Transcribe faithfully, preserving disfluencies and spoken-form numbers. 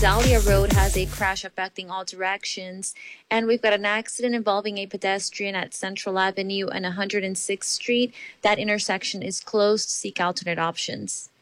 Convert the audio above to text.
Visalia Road has a crash affecting all directions. And we've got an accident involving a pedestrian at Central Avenue and one hundred sixth Street. That intersection is closed. Seek alternate options.